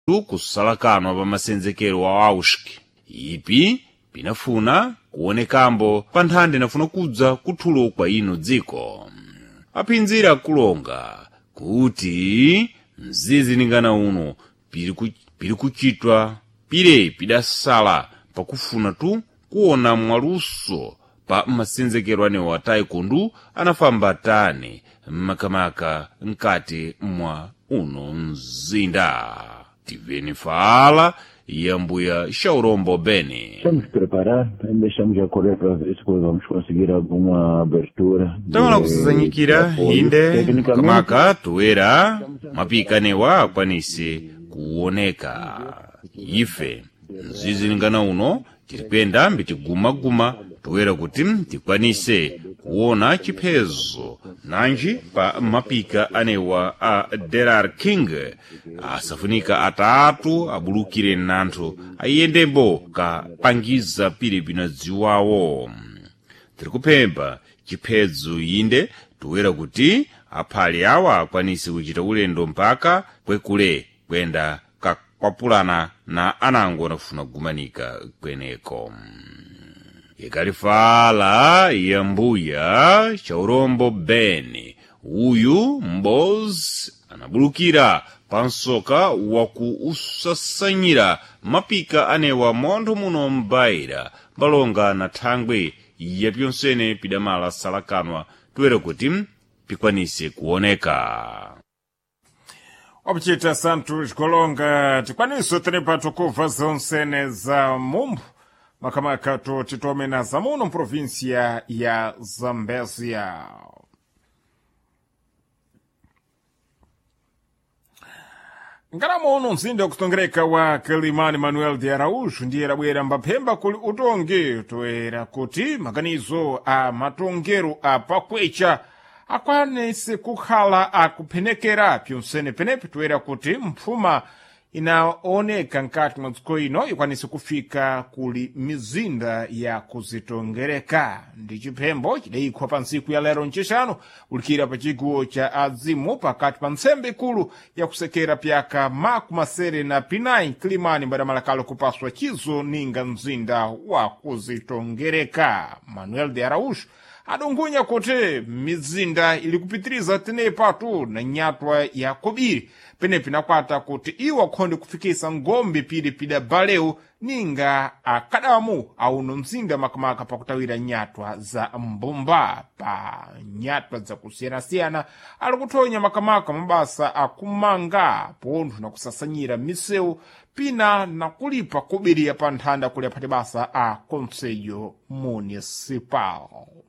kusalakanwa pa masenzekero wa AUSC. Ipi pinafuna kuonekambo pa nthanda inafuna kudza kuthulo kwa ino dziko. Aphinzira kulonga kuti mzizilingana uno pili kuchitwa pile pidasala pakufuna tu kuona mwaluso pa masenzekero anewa taekwondo anafamba tani makamaka nkati mwa uno mzinda. Tiveni fala ya mbuya Shaurombo Beni. Estamos preparar, deixamos a correr para ver se vamos conseguir alguma abertura. Tamala kusanyikira inde makamaka tuwera mapikanewa akwanise kuoneka. Ife mzizilingana uno tilipenda mbitiguma tuwera kuti tikwanise kuona chiphezo nanji pa mapika anewa a Derar King asafunika atatu abulukire nanthu ayendembo kapangiza pili binadziwawo. Tirikupempha chiphezo inde tuwera kuti aphali awa akwanise kuchita ulendo mpaka kwekule kwenda kakwapulana na anango nafuna kugumanika kweneko. Ikalifala ya mbuya Shaurombo Beni, uyu mbozi anabulukira pansoka waku usasanyira mapika anewa montho muno mbaira balonga na thangwe ya pyonsene pidamala salakanwa tuwera kuti pikwanise kuoneka. Obchita Santos Golonga tikwaniso tenepa tukuva zonsene za mumbu makamaka titomena za muno província ya Zambésia. Ngaramo uno mzinda kutongereka wa Kilimani Manuel de Araújo ndiye rabwera mbapemba kuli utonge toera kuti maganizo a matongero a pakwecha akwanise kukhala akuphenekera pyonsene penepe toera kuti mpfuma inaoneka nkati mwa dziko ino ikwanise kufika kuli mizinda ya kuzitongereka. Ndi chiphembo chidayikwa pa ntsiku ya lero ncixanu ulikira pa chiguwo cha adzimu pakati pa ntsembe ikulu ya kusekera pyaka makumasere na pinayi Kilimani mbadamalakalo kupaswa chizo ninga mzinda wa kuzitongereka. Manuel de Araújo adongunya kuti mizinda ili kupitiriza tenepatu na nyatwa ya kobiri penepi nakwata kuti iwo akhonde kufikisa ngombe pida baleu ninga akadamu auno mzinda makamaka pakutawira nyatwa za mbumba. Pa nyatwa za kusiyanasiyana ali kuthonya makamaka mabasa akumanga pontho na kusasanyira miseu pina na kulipa kobiri ya panthanda kuli aphati basa a Conselho Municipal.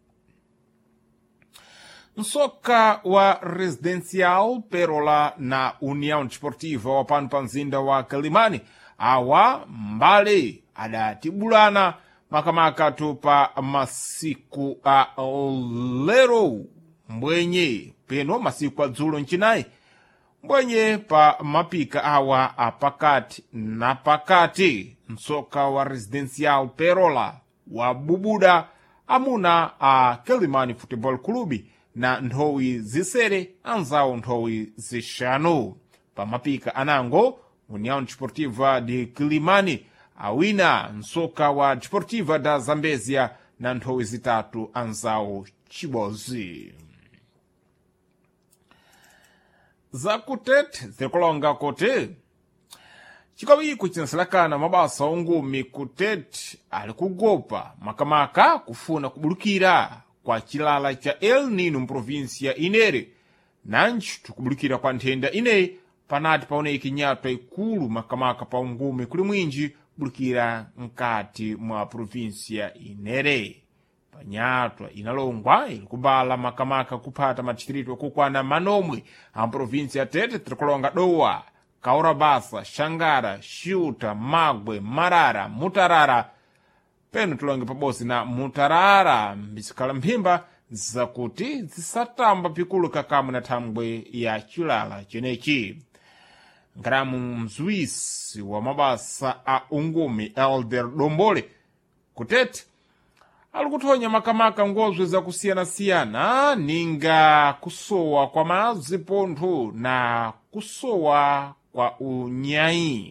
Nsoka wa Residencial Perola na União Desportiva wa pano pa mzinda wa Kilimani awa mbale adatibulana makamaka tu pa masiku a lero mbwenye peno masiku a dzulo ncinayi mbwenye pa mapika awa apakati na pakati. Nsoka wa Residencial Perola wa bubuda amuna a Kilimani Football Club na nthowi zisere anzawo nthowi zixanu. Pa mapika anango União Desportiva de Kilimani awina nsoka wa Desportiva da Zambésia na nthowi zitatu anzawo chibozi. Zakutete zikulonga kuti chikawiko chinsalakana mabasa ongumi kutete ali kugopa makamaka kufuna kubulukira kwa chilala cha El Nino mprovinsia inere nanji tukubulukira kwa nthenda ineyi panati paoneki nyatwa ikulu makamaka pa ungumi kuli mwinji bulukira nkati mwa provinsia inere. Panyatwa inalongwa ili kubala makamaka kuphata madistrito kukwana manomwe a provinsia Tete trikulonga Dowa, Kaurabasa, Xangara, Xiuta, Magwe, Marara, Mutarara peno tulonge pabosi na Mutarara mbisikala mphimba zakuti zisatamba pikulu kakamu na thambwe ya chilala chenechi. Ngaramu mzwisi wa mabasa a ungumi Elder Dombole kutete alikuthonya makamaka ngozwe za kusiyana-siyana ninga kusowa kwa mazi pontho na kusowa kwa unyayi.